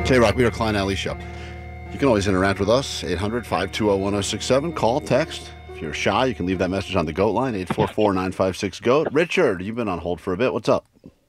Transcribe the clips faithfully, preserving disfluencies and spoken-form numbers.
K-Rock, we are Klein Alley Show. You can always interact with us, eight hundred, five two zero, one zero six seven. Call, text. If you're shy, you can leave that message on the GOAT line, eight four four, nine five six, GOAT. Richard, you've been on hold for a bit. What's up?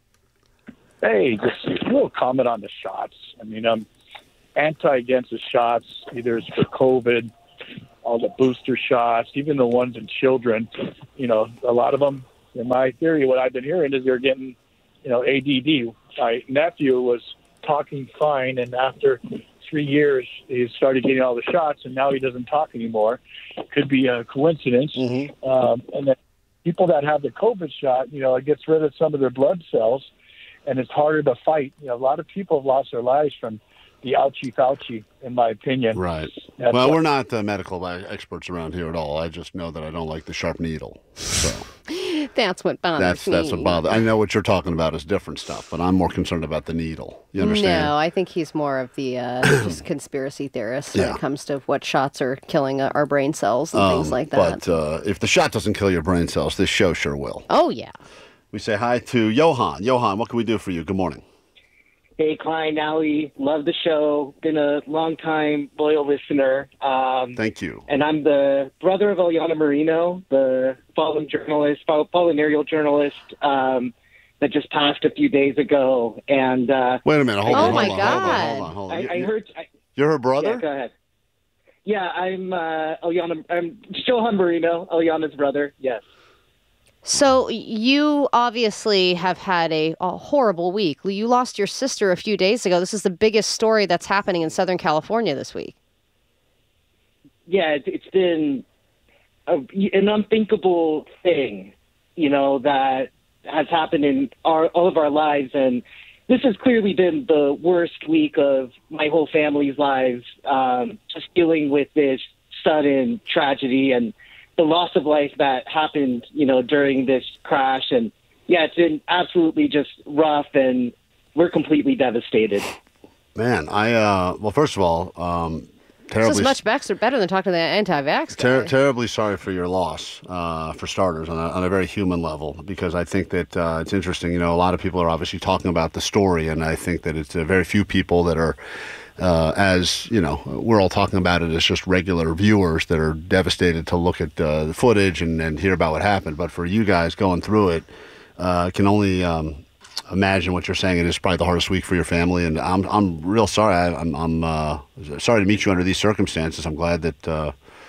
Hey, just a little comment on the shots. I mean, I'm anti against the shots, either it's for COVID, all the booster shots, even the ones in children. You know, a lot of them, in my theory, what I've been hearing is they're getting, you know, A D D. My nephew was talking fine, and after three years, he started getting all the shots, and now he doesn't talk anymore. Could be a coincidence. Mm-hmm. Um, and then people that have the COVID shot, you know, it gets rid of some of their blood cells, and it's harder to fight. You know, a lot of people have lost their lives from the ouchie Fauci, in my opinion. Right. That's well, what, we're not uh, medical experts around here at all. I just know that I don't like the sharp needle. So That's what bothers that's me. that's what bothers. I know what you're talking about is different stuff, but I'm more concerned about the needle. You understand? No, I think he's more of the uh, just conspiracy theorist when Yeah. it comes to what shots are killing uh, our brain cells and Um, things like that. But uh, if the shot doesn't kill your brain cells, this show sure will. Oh, yeah. We say hi to Johan. Johan, what can we do for you? Good morning. Hey, Klein, Allie, love the show. Been a long-time loyal listener. Um, Thank you. and I'm the brother of Eliana Marino, the fallen journalist, fall- fallen aerial journalist um, that just passed a few days ago. And uh, Wait a minute. Hold Oh, on. my hold on, hold on, God. hold on. Hold on. I, You- I you- heard. I, You're her brother? yeah, go ahead. Yeah, I'm uh, Eliana. I'm Johan Marino, Eliana's brother. Yes. So you obviously have had a, a horrible week. You lost your sister a few days ago. This is the biggest story that's happening in Southern California this week. Yeah, it, it's been a, an unthinkable thing, you know, that has happened in our, all of our lives. And this has clearly been the worst week of my whole family's lives, um, just dealing with this sudden tragedy and the loss of life that happened, you know, during this crash. And yeah, it's been absolutely just rough, and we're completely devastated. Man, I, uh, well, first of all, um, This terribly, is much better, better than talking to the anti-vax guy. ter- terribly sorry for your loss, uh, for starters, on a, on a very human level, because I think that uh, it's interesting. You know, a lot of people are obviously talking about the story, and I think that it's uh, very few people that are, uh, as, you know, we're all talking about it as just regular viewers that are devastated to look at uh, the footage and, and hear about what happened. But for you guys going through it, uh, can only um, imagine what you're saying. It is probably the hardest week for your family, and I'm I'm real sorry. I, I'm I'm uh, sorry to meet you under these circumstances. I'm glad that uh,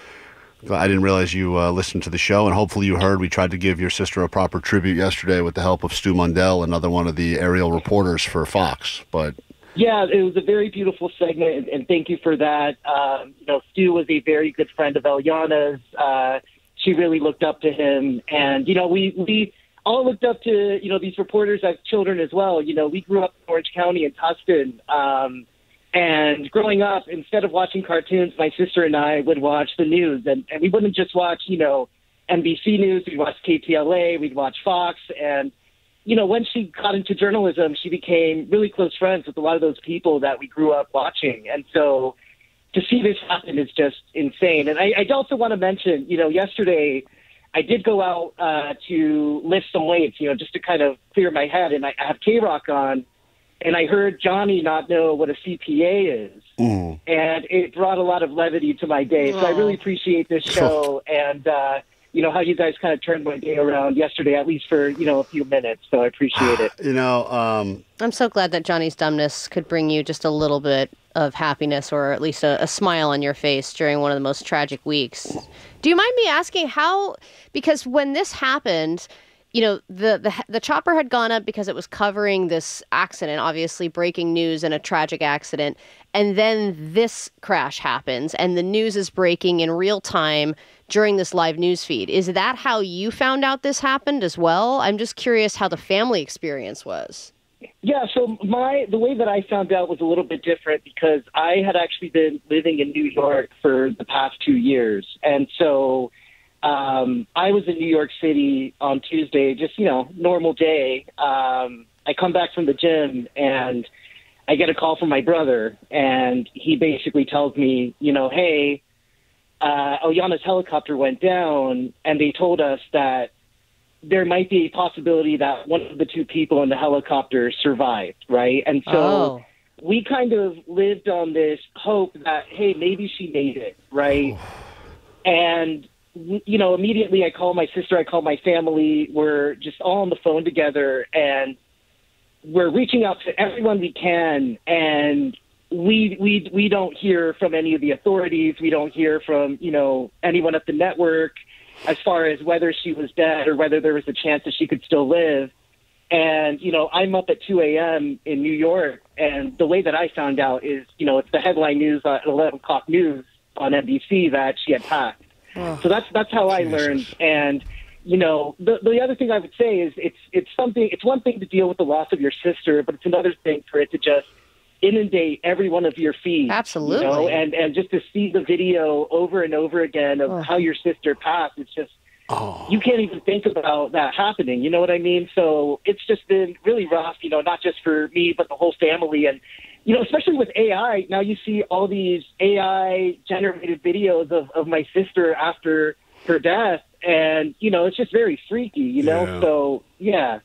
I didn't realize you uh, listened to the show, and hopefully you heard we tried to give your sister a proper tribute yesterday with the help of Stu Mundell, another one of the aerial reporters for Fox. But Yeah, it was a very beautiful segment, and, and thank you for that. Um, you know, Stu was a very good friend of Eliana's. Uh, she really looked up to him, and you know, we we all looked up to you know these reporters as children as well. You know, we grew up in Orange County in Tustin, um, and growing up, instead of watching cartoons, my sister and I would watch the news, and, and we wouldn't just watch you know N B C News. We'd watch K T L A, we'd watch Fox, and you know, when she got into journalism, she became really close friends with a lot of those people that we grew up watching. And so to see this happen is just insane. And I, I also want to mention, you know, yesterday I did go out uh, to lift some weights, you know, just to kind of clear my head. And I have K-Rock on, and I heard Johnny not know what a C P A is. mm. And it brought a lot of levity to my day. So I really appreciate this show and, uh, you know, how you guys kind of turned my day around yesterday, at least for, you know, a few minutes. So I appreciate it. you know, um, I'm so glad that Johnny's dumbness could bring you just a little bit of happiness, or at least a, a smile on your face during one of the most tragic weeks. Do you mind me asking how, because when this happened, you know, the, the the chopper had gone up because it was covering this accident, obviously breaking news and a tragic accident. And then this crash happens and the news is breaking in real time during this live news feed. Is that how you found out this happened as well? I'm just curious how the family experience was. Yeah, so my the way that I found out was a little bit different because I had actually been living in New York for the past two years. And so um, I was in New York City on Tuesday, just, you know, normal day. Um, I come back from the gym and I get a call from my brother, and he basically tells me, you know, hey, uh, Eliana's helicopter went down, and they told us that there might be a possibility that one of the two people in the helicopter survived, right? And so Oh. we kind of lived on this hope that, hey, maybe she made it, right? And, you know, immediately I call my sister, I call my family. We're just all on the phone together, and we're reaching out to everyone we can. And we we we don't hear from any of the authorities. We don't hear from, you know, anyone at the network as far as whether she was dead or whether there was a chance that she could still live. And, you know, I'm up at two a.m. in New York, and the way that I found out is, you know, it's the headline news at eleven o'clock news on N B C that she had passed. Oh, so that's that's how Jesus. I learned. And, you know, the the other thing I would say is it's it's something. It's one thing to deal with the loss of your sister, but it's another thing for it to just inundate every one of your feeds. Absolutely. You know, and and just to see the video over and over again of oh. how your sister passed, it's just. Oh. You can't even think about that happening. You know what I mean? So it's just been really rough, you know, not just for me, but the whole family. And, you know, especially with A I, now you see all these A I generated videos of, of my sister after her death. And, you know, it's just very freaky, you know? Yeah. So, yeah.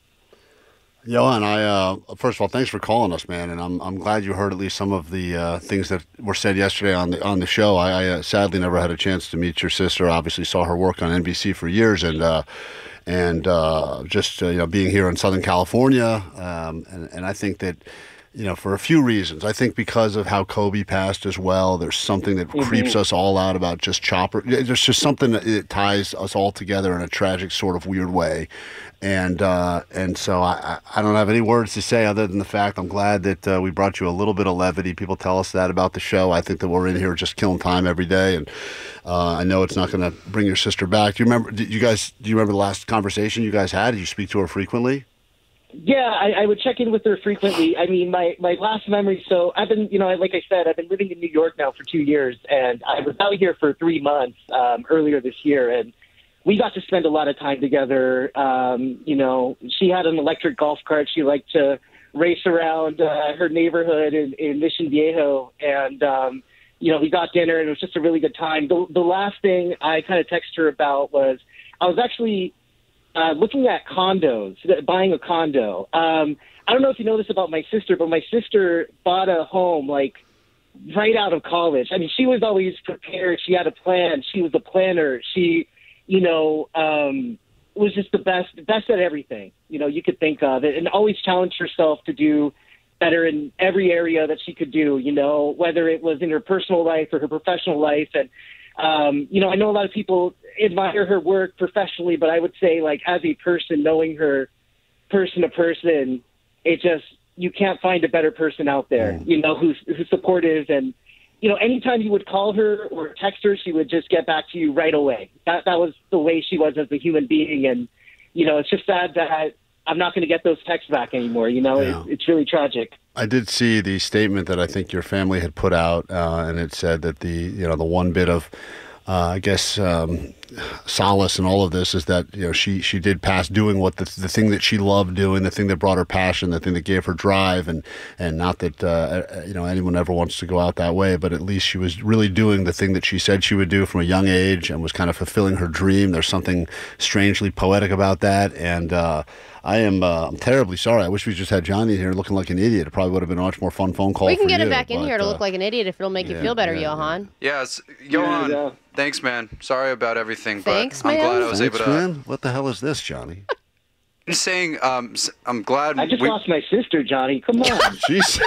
Johan, I uh, first of all, thanks for calling us, man, and I'm I'm glad you heard at least some of the uh, things that were said yesterday on the on the show. I, I uh, sadly never had a chance to meet your sister. Obviously, saw her work on N B C for years, and uh, and uh, just uh, you know, being here in Southern California, um, and and I think that. You know, for a few reasons. I think because of how Kobe passed as well, there's something that mm-hmm. creeps us all out about just Chopper. There's just something that it ties us all together in a tragic sort of weird way. And uh, and so I, I don't have any words to say other than the fact I'm glad that uh, we brought you a little bit of levity. People tell us that about the show. I think that we're in here just killing time every day. And uh, I know it's not going to bring your sister back. Do you remember, did you guys, do you remember the last conversation you guys had? Did you speak to her frequently? Yeah, I, I would check in with her frequently. I mean, my, my last memory, so I've been, you know, like I said, I've been living in New York now for two years, and I was out here for three months um, earlier this year, and we got to spend a lot of time together. Um, you know, she had an electric golf cart. She liked to race around uh, her neighborhood in, in Mission Viejo, and, um, you know, we got dinner, and it was just a really good time. The, the last thing I kind of texted her about was I was actually – Uh, looking at condos, buying a condo. Um, I don't know if you know this about my sister, but my sister bought a home like right out of college. I mean, she was always prepared. She had a plan. She was a planner. She, you know, um, was just the best, best at everything, you know, you could think of it, and always challenged herself to do better in every area that she could do, you know, whether it was in her personal life or her professional life. And, Um, you know, I know a lot of people admire her work professionally, but I would say, like, as a person, knowing her person to person, it just, you can't find a better person out there, mm. you know, who's, who's supportive. And, you know, anytime you would call her or text her, she would just get back to you right away. That, that was the way she was as a human being. And, you know, it's just sad that I'm not going to get those texts back anymore. You know, yeah. it, it's really tragic. I did see the statement that I think your family had put out, uh, and it said that the, you know, the one bit of, uh, I guess, um, solace in all of this is that, you know, she, she did pass doing what the, the thing that she loved doing, the thing that brought her passion, the thing that gave her drive, and, and not that, uh, you know, anyone ever wants to go out that way, but at least she was really doing the thing that she said she would do from a young age and was kind of fulfilling her dream. There's something strangely poetic about that. And, uh, I am uh, I'm terribly sorry. I wish we just had Johnny here looking like an idiot. It probably would have been a much more fun phone call. We can for get you, him back in but, here to uh, look like an idiot if it'll make yeah, you feel better, yeah, Johan. Yeah, it's, Johan, yeah. thanks, man. Sorry about everything, Thanks, but I'm man. glad I was Thanks, able to. man. What the hell is this, Johnny? I'm saying, um, I'm glad. I just we... lost my sister, Johnny. Come on. Jeez.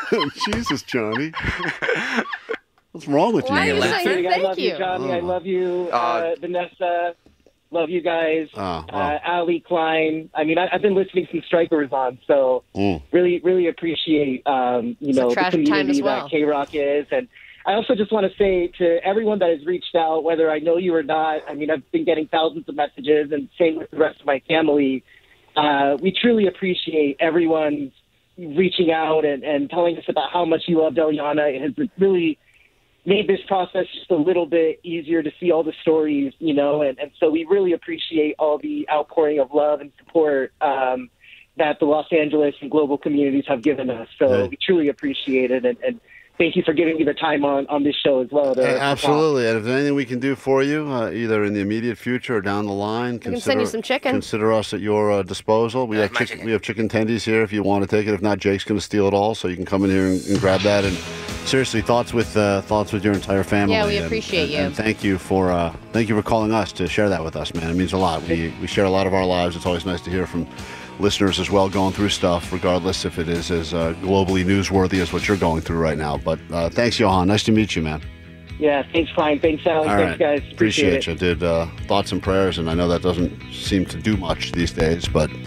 Jesus, Johnny. What's wrong with Why you? are you man? saying I thank love you, you? Johnny. Oh. I love you, uh, Uh, Vanessa. Love you guys. Oh, wow. uh, Ali Klein. I mean, I, I've been listening since Stryker was on, so Mm. really, really appreciate, um, you It's a know, the tragic time community as well. that K-Rock is. And I also just want to say to everyone that has reached out, whether I know you or not, I mean, I've been getting thousands of messages, and same with the rest of my family. Uh, we truly appreciate everyone reaching out and, and telling us about how much you loved Eliana. It has really made this process just a little bit easier to see all the stories, you know, and, and so we really appreciate all the outpouring of love and support um, that the Los Angeles and global communities have given us. So yeah. we truly appreciate it. And, and thank you for giving me the time on, on this show as well. To, Hey, to absolutely. And if there's anything we can do for you, uh, either in the immediate future or down the line, can send you some chicken. Consider us at your uh, disposal. We I have like my chick- chicken. we have chicken tendies here if you want to take it. If not, Jake's going to steal it all, so you can come in here and, and grab that. And seriously, thoughts with uh, thoughts with your entire family. Yeah, we and- appreciate and, you. And thank you for uh, thank you for calling us to share that with us, man. It means a lot. We we share a lot of our lives. It's always nice to hear from listeners as well going through stuff, regardless if it is as uh, globally newsworthy as what you're going through right now. But uh, thanks, Johan. Nice to meet you, man. Yeah, thanks, Brian. Thanks, Alex. All Thanks, right. guys. Appreciate, Appreciate it. you. Did uh, thoughts and prayers, and I know that doesn't seem to do much these days, but